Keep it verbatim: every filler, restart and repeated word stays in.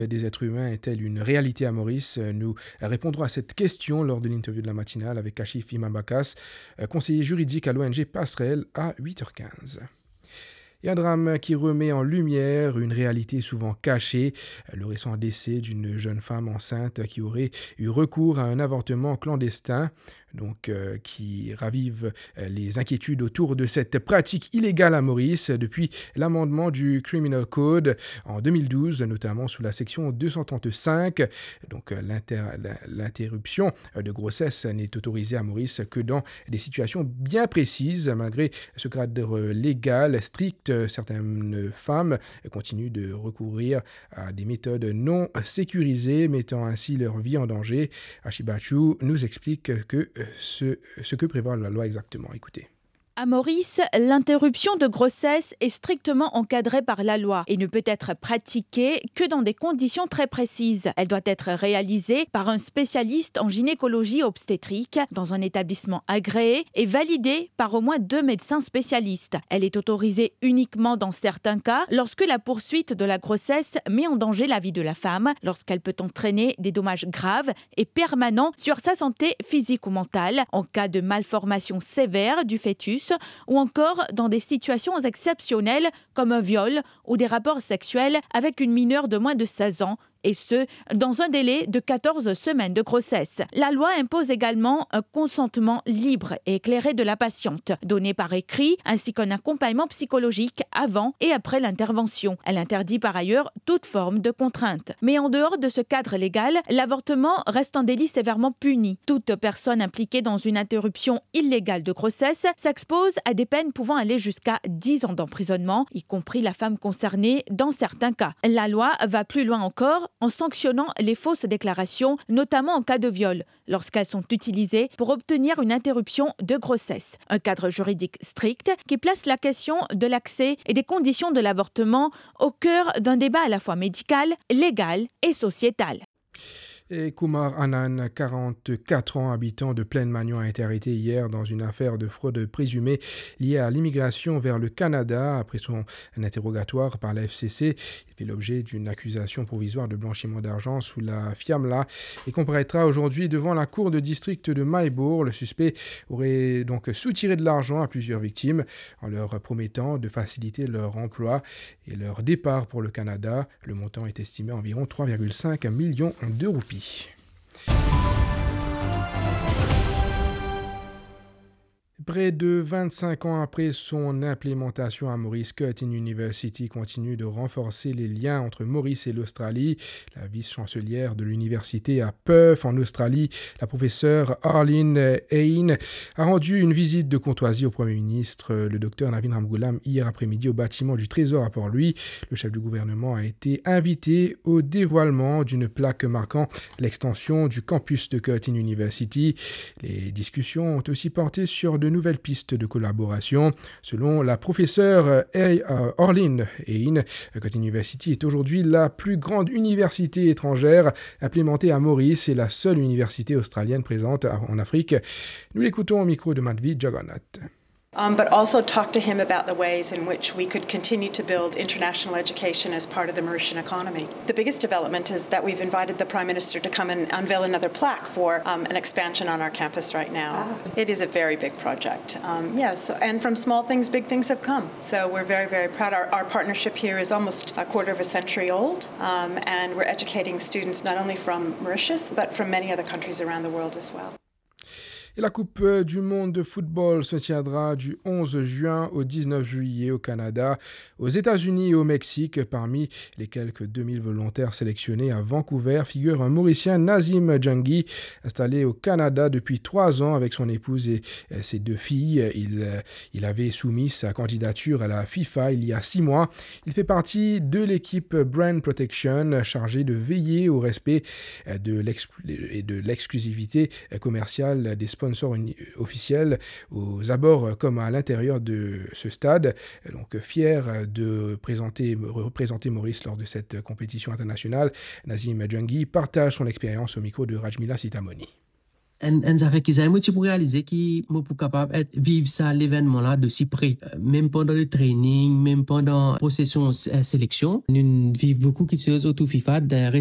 Des êtres humains est-elle une réalité à Maurice? Nous répondrons à cette question lors de l'interview de la matinale avec Kachif Imambakas, conseiller juridique à l'O N G Passerelle à huit heures quinze. Et un drame qui remet en lumière une réalité souvent cachée, le récent décès d'une jeune femme enceinte qui aurait eu recours à un avortement clandestin, donc euh, qui ravive euh, les inquiétudes autour de cette pratique illégale à Maurice depuis l'amendement du Criminal Code en deux mille douze, notamment sous la section deux cent trente-cinq. Donc euh, l'inter- l'interruption de grossesse n'est autorisée à Maurice que dans des situations bien précises. Malgré ce cadre légal strict, certaines femmes continuent de recourir à des méthodes non sécurisées, mettant ainsi leur vie en danger. Achibachu nous explique que ce, ce que prévoit la loi exactement. Écoutez. À Maurice, l'interruption de grossesse est strictement encadrée par la loi et ne peut être pratiquée que dans des conditions très précises. Elle doit être réalisée par un spécialiste en gynécologie obstétrique dans un établissement agréé et validée par au moins deux médecins spécialistes. Elle est autorisée uniquement dans certains cas lorsque la poursuite de la grossesse met en danger la vie de la femme, lorsqu'elle peut entraîner des dommages graves et permanents sur sa santé physique ou mentale, en cas de malformation sévère du fœtus, ou encore dans des situations exceptionnelles comme un viol ou des rapports sexuels avec une mineure de moins de seize ans, et ce, dans un délai de quatorze semaines de grossesse. La loi impose également un consentement libre et éclairé de la patiente, donné par écrit, ainsi qu'un accompagnement psychologique avant et après l'intervention. Elle interdit par ailleurs toute forme de contrainte. Mais en dehors de ce cadre légal, l'avortement reste un délit sévèrement puni. Toute personne impliquée dans une interruption illégale de grossesse s'expose à des peines pouvant aller jusqu'à dix ans d'emprisonnement, y compris la femme concernée dans certains cas. La loi va plus loin encore en sanctionnant les fausses déclarations, notamment en cas de viol, lorsqu'elles sont utilisées pour obtenir une interruption de grossesse. Un cadre juridique strict qui place la question de l'accès et des conditions de l'avortement au cœur d'un débat à la fois médical, légal et sociétal. Et Kumar Anand, quarante-quatre ans, habitant de Plaine-Magnon, a été arrêté hier dans une affaire de fraude présumée liée à l'immigration vers le Canada. Après son interrogatoire par la F C C, il fait l'objet d'une accusation provisoire de blanchiment d'argent sous la Fiamla et comparaîtra aujourd'hui devant la cour de district de Maïbourg. Le suspect aurait donc soutiré de l'argent à plusieurs victimes en leur promettant de faciliter leur emploi et leur départ pour le Canada. Le montant est estimé à environ trois virgule cinq millions de roupies. Près de vingt-cinq ans après son implémentation à Maurice, Curtin University continue de renforcer les liens entre Maurice et l'Australie. La vice-chancelière de l'université à Perth, en Australie, la professeure Arlene Hayne, a rendu une visite de courtoisie au Premier ministre, le docteur Navin Ramgoolam, hier après-midi au bâtiment du Trésor à Port-Louis. Le chef du gouvernement a été invité au dévoilement d'une plaque marquant l'extension du campus de Curtin University. Les discussions ont aussi porté sur de nouvelles pistes de collaboration. Selon la professeure Arlene Hayne, Curtin University est aujourd'hui la plus grande université étrangère implémentée à Maurice et la seule université australienne présente en Afrique. Nous l'écoutons au micro de Madhvi Jagannath. Um, but also talk to him about the ways in which we could continue to build international education as part of the Mauritian economy. The biggest development is that we've invited the Prime Minister to come and unveil another plaque for um, an expansion on our campus right now. Ah. It is a very big project. Um, yes, and from small things, big things have come. So we're very, very proud. Our, our partnership here is almost a quarter of a century old, um, and we're educating students not only from Mauritius, but from many other countries around the world as well. Et la Coupe du monde de football se tiendra du onze juin au dix-neuf juillet au Canada, aux États-Unis et au Mexique. Parmi les quelques deux mille volontaires sélectionnés à Vancouver figure un Mauricien, Nazim Djangui, installé au Canada depuis trois ans avec son épouse et ses deux filles. Il, il avait soumis sa candidature à la FIFA il y a six mois. Il fait partie de l'équipe Brand Protection chargée de veiller au respect de, et de l'exclusivité commerciale des sponsors officiels aux abords comme à l'intérieur de ce stade. Donc fier de présenter, représenter Maurice lors de cette compétition internationale, Nazim Djangui partage son expérience au micro de Rajmila Sitamoni. En, en ça fait que ça, moi, tu peux réaliser que moi, pour capable de vivre ça, l'événement-là, de si près. Même pendant le training, même pendant la procession sélection, nous vivons beaucoup de choses autour FIFA,